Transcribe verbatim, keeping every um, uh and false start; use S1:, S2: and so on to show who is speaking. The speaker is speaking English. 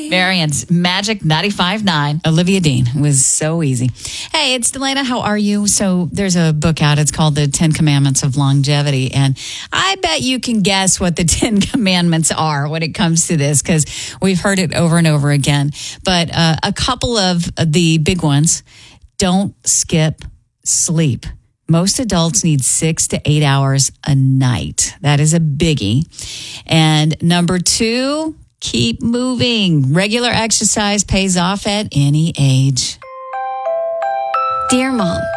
S1: Variants, Magic ninety-five point nine. Olivia Dean. It was so easy. Hey, it's Delana. How are you? So there's a book out. It's called The Ten Commandments of Longevity. And I bet you can guess what the Ten Commandments are when it comes to this, because we've heard it over and over again. But uh, a couple of the big ones: don't skip sleep. Most adults need six to eight hours a night. That is a biggie. And number two, keep moving. Regular exercise pays off at any age.
S2: Dear Mom,